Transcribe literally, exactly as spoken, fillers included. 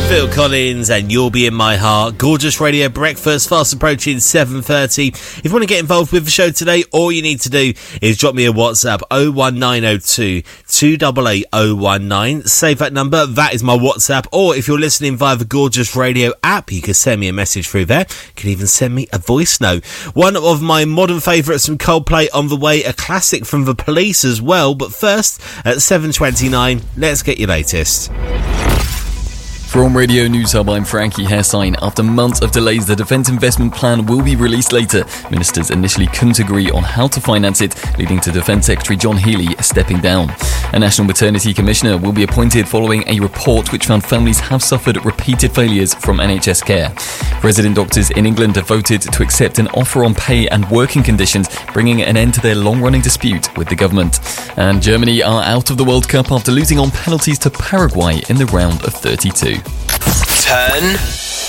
Phil Collins and You'll Be In My Heart. Gorgeous Radio Breakfast, fast approaching seven thirty. If you want to get involved with the show today, all you need to do is drop me a WhatsApp oh one nine oh two, two eight eight oh one nine. Save that number, that is my WhatsApp. Or if you're listening via the Gorgeous Radio app, you can send me a message through there. You can even send me a voice note. One of my modern favourites from Coldplay on the way, a classic from The Police as well. But first, at seven twenty-nine, let's get your latest. From Radio News Hub, I'm Frankie Hessine. After months of delays, the Defence Investment Plan will be released later. Ministers initially couldn't agree on how to finance it, leading to Defence Secretary John Healey stepping down. A National Maternity Commissioner will be appointed following a report which found families have suffered repeated failures from N H S care. Resident doctors in England have voted to accept an offer on pay and working conditions, bringing an end to their long-running dispute with the government. And Germany are out of the World Cup after losing on penalties to Paraguay in the round of thirty-two. Turn